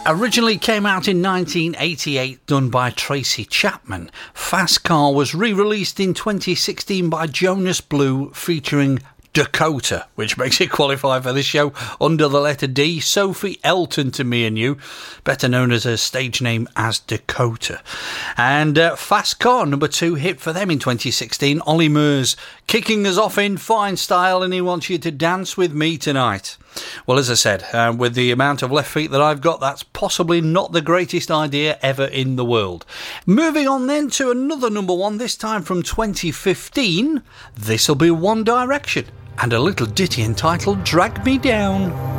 Originally came out in 1988, done by Tracy Chapman. Fast Car was re-released in 2016 by Jonas Blue, featuring Dakota, which makes it qualify for this show under the letter D. Sophie Elton to me and you, better known as her stage name as Dakota. And Fast Car, number 2 hit for them in 2016. Ollie Murs kicking us off in fine style, and he wants you to dance with me tonight. Well, as I said, with the amount of left feet that I've got, that's possibly not the greatest idea ever in the world. Moving on then to another number 1, this time from 2015. This'll be One Direction and a little ditty entitled Drag Me Down.